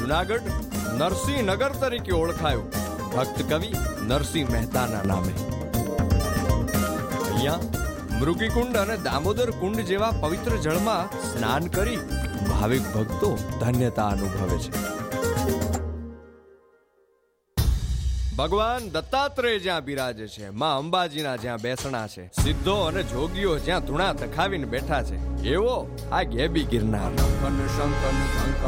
જુનાગઢ નરસિંહનગર તરીકે ઓળખાયું ભક્ત કવિ નરસિંહ મહેતાના નામે. અહીંયા મૃગીકુંડ અને દામોદર કુંડ જેવા પવિત્ર જળમાં સ્નાન કરી ભાવિક ભક્તો ધન્યતા અનુભવે છે. ભગવાન દત્તાત્રેય જ્યાં બિરાજે છે, માં અંબાજીના જ્યાં બેસણા છે, સિદ્ધો અને જોગીઓ જ્યાં ધૂણા તખાવીને બેઠા છે, એવો આ ગેબી ગિરનાર.